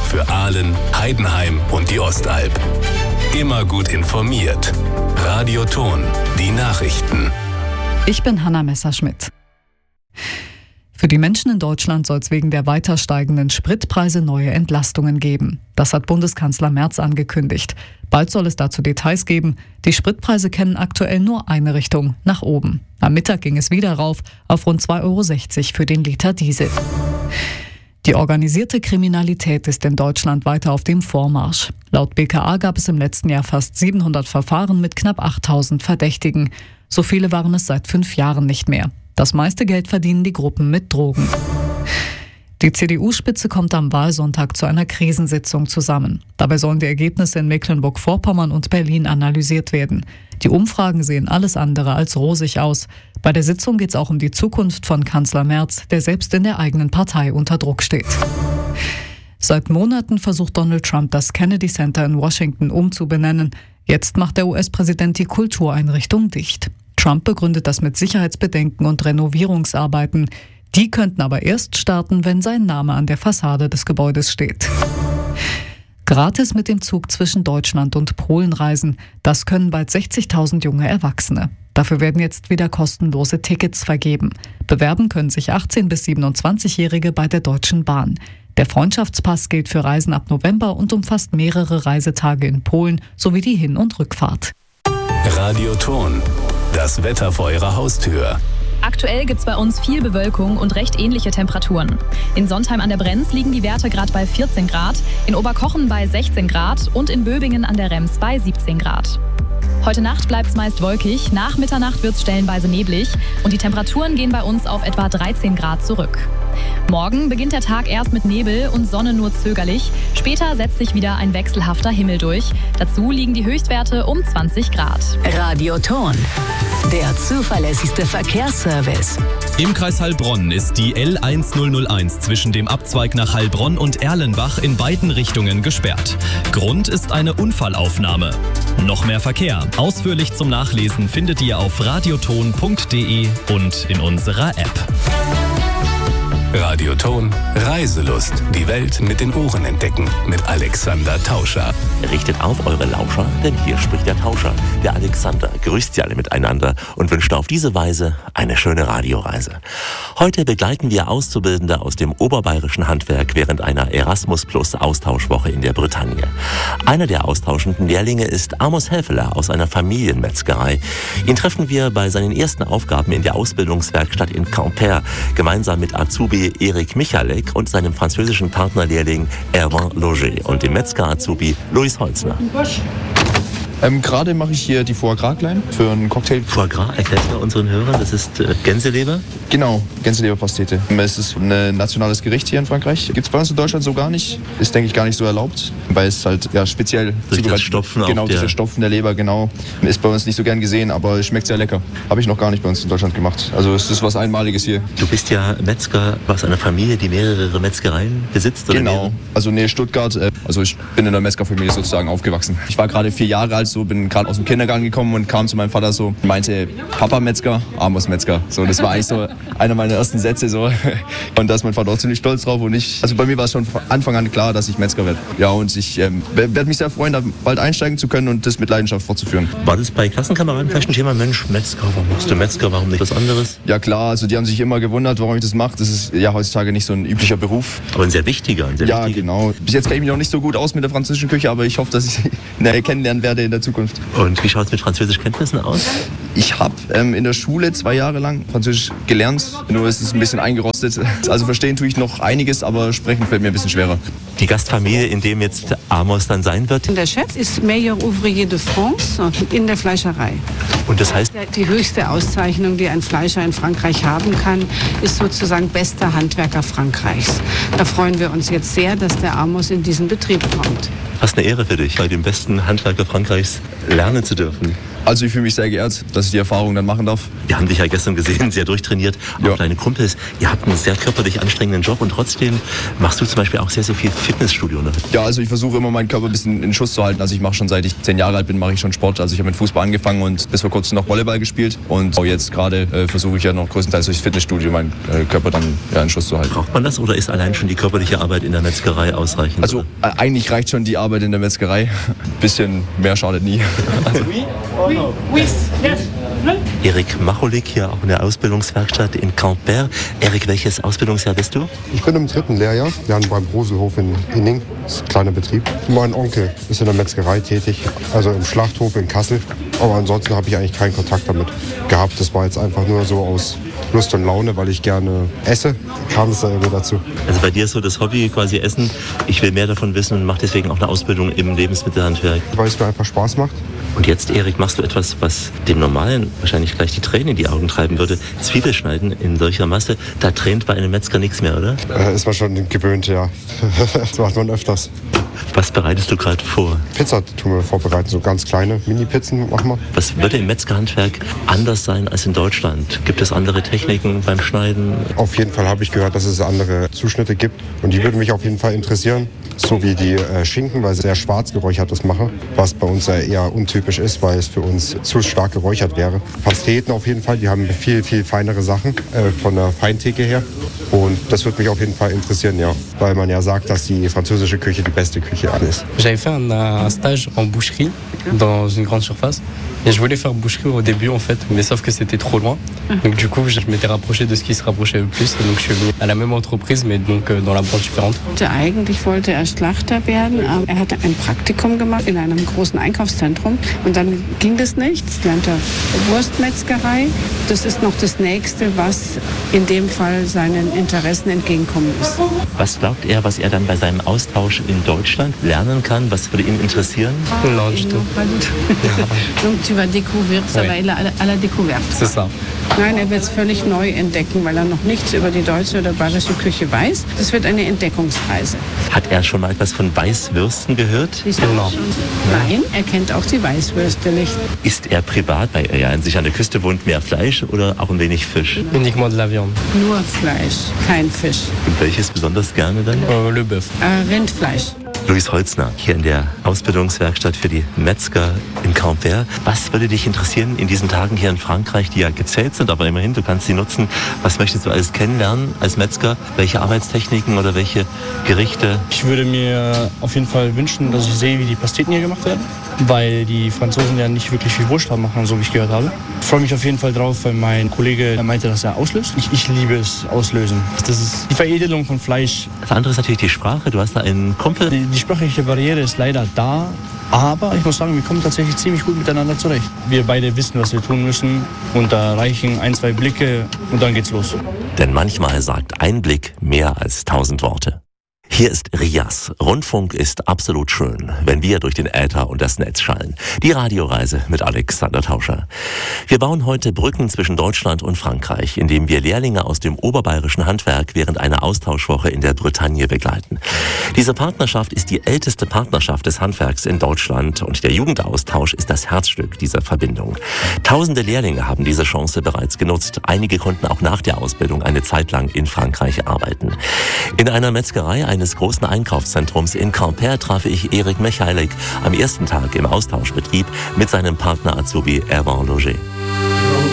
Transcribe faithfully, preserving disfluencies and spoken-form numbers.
für Aalen, Heidenheim und die Ostalb. Immer gut informiert. Radio Thon, die Nachrichten. Ich bin Hanna Messerschmidt. Für die Menschen in Deutschland soll es wegen der weiter steigenden Spritpreise neue Entlastungen geben. Das hat Bundeskanzler Merz angekündigt. Bald soll es dazu Details geben. Die Spritpreise kennen aktuell nur eine Richtung, nach oben. Am Mittag ging es wieder rauf auf rund zwei Euro sechzig für den Liter Diesel. Die organisierte Kriminalität ist in Deutschland weiter auf dem Vormarsch. Laut B K A gab es im letzten Jahr fast siebenhundert Verfahren mit knapp achttausend Verdächtigen. So viele waren es seit fünf Jahren nicht mehr. Das meiste Geld verdienen die Gruppen mit Drogen. Die C D U-Spitze kommt am Wahlsonntag zu einer Krisensitzung zusammen. Dabei sollen die Ergebnisse in Mecklenburg-Vorpommern und Berlin analysiert werden. Die Umfragen sehen alles andere als rosig aus. Bei der Sitzung geht es auch um die Zukunft von Kanzler Merz, der selbst in der eigenen Partei unter Druck steht. Seit Monaten versucht Donald Trump, das Kennedy Center in Washington umzubenennen. Jetzt macht der U S-Präsident die Kultureinrichtung dicht. Trump begründet das mit Sicherheitsbedenken und Renovierungsarbeiten. Die könnten aber erst starten, wenn sein Name an der Fassade des Gebäudes steht. Gratis mit dem Zug zwischen Deutschland und Polen reisen. Das können bald sechzigtausend junge Erwachsene. Dafür werden jetzt wieder kostenlose Tickets vergeben. Bewerben können sich achtzehn- bis siebenundzwanzigjährige bei der Deutschen Bahn. Der Freundschaftspass gilt für Reisen ab November und umfasst mehrere Reisetage in Polen sowie die Hin- und Rückfahrt. Radio Thon, das Wetter vor Ihrer Haustür. Aktuell gibt es bei uns viel Bewölkung und recht ähnliche Temperaturen. In Sontheim an der Brenz liegen die Werte gerade bei vierzehn Grad, in Oberkochen bei sechzehn Grad und in Böbingen an der Rems bei siebzehn Grad. Heute Nacht bleibt es meist wolkig, nach Mitternacht wird es stellenweise neblig und die Temperaturen gehen bei uns auf etwa dreizehn Grad zurück. Morgen beginnt der Tag erst mit Nebel und Sonne nur zögerlich. Später setzt sich wieder ein wechselhafter Himmel durch. Dazu liegen die Höchstwerte um zwanzig Grad. Radio Thon, der zuverlässigste Verkehrsservice. Im Kreis Heilbronn ist die L eintausendeins zwischen dem Abzweig nach Heilbronn und Erlenbach in beiden Richtungen gesperrt. Grund ist eine Unfallaufnahme. Noch mehr Verkehr. Ausführlich zum Nachlesen findet ihr auf radioton punkt de und in unserer App. Radio Thon, Reiselust. Die Welt mit den Ohren entdecken. Mit Alexander Tauscher. Richtet auf eure Lauscher, denn hier spricht der Tauscher. Der Alexander grüßt sie alle miteinander und wünscht auf diese Weise eine schöne Radioreise. Heute begleiten wir Auszubildende aus dem oberbayerischen Handwerk während einer Erasmus Plus Austauschwoche in der Bretagne. Einer der austauschenden Lehrlinge ist Amos Häfeler aus einer Familienmetzgerei. Ihn treffen wir bei seinen ersten Aufgaben in der Ausbildungswerkstatt in Quimper, gemeinsam mit Azubi Erik Michalek und seinem französischen Partnerlehrling Erwin Loger und dem Metzger-Azubi Luis Holzner. Ähm, Gerade mache ich hier die Foie Gras klein für einen Cocktail. Foie Gras, erklärt mal unseren Hörern, das ist äh, Gänseleber? Genau, Gänseleberpastete. Es ist ein nationales Gericht hier in Frankreich. Gibt es bei uns in Deutschland so gar nicht. Ist, denke ich, gar nicht so erlaubt, weil es halt ja, speziell durch das Stopfen genau, der... dieser Stopfen der Leber, genau. Ist bei uns nicht so gern gesehen, aber schmeckt sehr lecker. Habe ich noch gar nicht bei uns in Deutschland gemacht. Also es ist was Einmaliges hier. Du bist ja Metzger aus einer Familie, die mehrere Metzgereien besitzt? Oder genau, mehrere? Also nee, Stuttgart. Also ich bin in der Metzgerfamilie sozusagen aufgewachsen. Ich war gerade vier Jahre alt, so bin gerade aus dem Kindergarten gekommen und kam zu meinem Vater so, meinte, Papa Metzger, Amos Metzger. So, das war eigentlich so einer meiner ersten Sätze so. Und da ist mein Vater auch ziemlich stolz drauf und ich, also bei mir war es schon von Anfang an klar, dass ich Metzger werde. Ja, und ich ähm, werde mich sehr freuen, da bald einsteigen zu können und das mit Leidenschaft fortzuführen. War das bei Klassenkameraden vielleicht ein Thema? Mensch, Metzger, warum machst du Metzger, warum nicht was anderes? Ja klar, also die haben sich immer gewundert, warum ich das mache. Das ist ja heutzutage nicht so ein üblicher Beruf. Aber ein sehr wichtiger. Ein sehr ja, wichtiger. Genau. Bis jetzt kenne ich mich noch nicht so gut aus mit der französischen Küche, aber ich hoffe, dass ich sie kennenlernen werde in der Zukunft. Und wie schaut es mit Französischkenntnissen aus? Ich habe ähm, in der Schule zwei Jahre lang Französisch gelernt, nur ist es ein bisschen eingerostet. Also verstehen tue ich noch einiges, aber sprechen fällt mir ein bisschen schwerer. Die Gastfamilie, in dem jetzt Amos dann sein wird? Der Chef ist Meilleur Ouvrier de France in der Fleischerei. Und das heißt? Die höchste Auszeichnung, die ein Fleischer in Frankreich haben kann, ist sozusagen bester Handwerker Frankreichs. Da freuen wir uns jetzt sehr, dass der Amos in diesen Betrieb kommt. Fast eine Ehre für dich, bei dem besten Handwerker Frankreichs lernen zu dürfen. Also ich fühle mich sehr geehrt, dass ich die Erfahrung dann machen darf. Wir haben dich ja gestern gesehen, sehr durchtrainiert. Auch ja. Deine Kumpels, ihr habt einen sehr körperlich anstrengenden Job und trotzdem machst du zum Beispiel auch sehr, sehr viel Fitnessstudio, ne? Ja, also ich versuche immer meinen Körper ein bisschen in Schuss zu halten. Also ich mache schon, seit ich zehn Jahre alt bin, mache ich schon Sport. Also ich habe mit Fußball angefangen und bis vor kurzem noch Volleyball gespielt. Und auch jetzt gerade äh, versuche ich ja noch größtenteils durchs Fitnessstudio meinen äh, Körper dann ja, in Schuss zu halten. Braucht man das oder ist allein schon die körperliche Arbeit in der Metzgerei ausreichend? Also äh, eigentlich reicht schon die Arbeit in der Metzgerei. Bisschen mehr schadet nie. Also, Erik Macholik hier auch in der Ausbildungswerkstatt in Quimper. Erik, welches Ausbildungsjahr bist du? Ich bin im dritten Lehrjahr. Wir haben beim Broselhof in Inning, das ist ein kleiner Betrieb. Mein Onkel ist in der Metzgerei tätig, also im Schlachthof in Kassel. Aber ansonsten habe ich eigentlich keinen Kontakt damit gehabt. Das war jetzt einfach nur so aus Lust und Laune, weil ich gerne esse, kam es da irgendwie dazu. Also bei dir ist so das Hobby quasi Essen. Ich will mehr davon wissen und mache deswegen auch eine Ausbildung im Lebensmittelhandwerk. Weil es mir einfach Spaß macht. Und jetzt, Erik, machst du etwas, was dem Normalen wahrscheinlich gleich die Tränen in die Augen treiben würde. Zwiebelschneiden in solcher Masse, da tränt bei einem Metzger nichts mehr, oder? Äh, ist man schon gewöhnt, ja. Das macht man öfters. Was bereitest du gerade vor? Pizza tun wir vorbereiten, so ganz kleine Mini-Pizzen machen wir. Was würde im Metzgerhandwerk anders sein als in Deutschland? Gibt es andere Techniken beim Schneiden? Auf jeden Fall habe ich gehört, dass es andere Zuschnitte gibt und die würden mich auf jeden Fall interessieren. So wie die äh, Schinken, weil sie sehr schwarz geräuchertes machen, was bei uns äh, eher untypisch ist, weil es für uns zu stark geräuchert wäre. Pasteten auf jeden Fall, die haben viel, viel feinere Sachen äh, von der Feintheke her. Und das würde mich auf jeden Fall interessieren, ja. Weil man ja sagt, dass die französische Küche die beste Küche ist. J'avais fait un, un stage en boucherie dans une grande surface. Et je voulais faire boucherie au début en fait, mais sauf que c'était trop loin. Donc du coup, je m'étais rapproché de ce qui se rapprochait le plus. Et donc je suis venu à la même entreprise, mais donc dans la branche différente. Eigentlich wollte er Schlachter werden, aber er hatte ein Praktikum gemacht in einem großen Einkaufszentrum. Und dann ging das nicht. Es lernte Wurstmetzgerei. Das ist noch das Nächste, was in dem Fall seinen Interessen entgegenkommen ist. Was glaubt er, was er dann bei seinem Austausch in Deutschland lernen kann? Was würde ihn interessieren? Non, du tout. Donc tu vas découvrir, ça va aller à la découverte. C'est ça. Nein, er wird es völlig neu entdecken, weil er noch nichts über die deutsche oder bayerische Küche weiß. Das wird eine Entdeckungsreise. Hat er schon mal etwas von Weißwürsten gehört? Genau. Nein, er kennt auch die Weißwürste nicht. Isst er privat, weil er ja an sich an der Küste wohnt, mehr Fleisch oder auch ein wenig Fisch? Uniquement de la viande. Nur Fleisch, kein Fisch. Und welches besonders gerne dann? Euh, le bœuf. Äh, Rindfleisch. Luis Holzner, hier in der Ausbildungswerkstatt für die Metzger in Quimper. Was würde dich interessieren in diesen Tagen hier in Frankreich, die ja gezählt sind, aber immerhin, du kannst sie nutzen. Was möchtest du alles kennenlernen als Metzger? Welche Arbeitstechniken oder welche Gerichte? Ich würde mir auf jeden Fall wünschen, dass ich sehe, wie die Pasteten hier gemacht werden, weil die Franzosen ja nicht wirklich viel Wurst machen, so wie ich gehört habe. Ich freue mich auf jeden Fall drauf, weil mein Kollege der meinte, dass er auslöst. Ich, ich liebe es, auslösen. Das ist die Veredelung von Fleisch. Das andere ist natürlich die Sprache. Du hast da einen Kumpel. Die, die sprachliche Barriere ist leider da, aber ich muss sagen, wir kommen tatsächlich ziemlich gut miteinander zurecht. Wir beide wissen, was wir tun müssen und da reichen ein, zwei Blicke und dann geht's los. Denn manchmal sagt ein Blick mehr als tausend Worte. Hier ist Rias. Rundfunk ist absolut schön, wenn wir durch den Äther und das Netz schallen. Die Radioreise mit Alexander Tauscher. Wir bauen heute Brücken zwischen Deutschland und Frankreich, indem wir Lehrlinge aus dem oberbayerischen Handwerk während einer Austauschwoche in der Bretagne begleiten. Diese Partnerschaft ist die älteste Partnerschaft des Handwerks in Deutschland und der Jugendaustausch ist das Herzstück dieser Verbindung. Tausende Lehrlinge haben diese Chance bereits genutzt. Einige konnten auch nach der Ausbildung eine Zeit lang in Frankreich arbeiten. In einer Metzgerei eines großen Einkaufszentrums in Quimper traf ich Erik Michalik am ersten Tag im Austauschbetrieb mit seinem Partner Azubi Erwan Loger.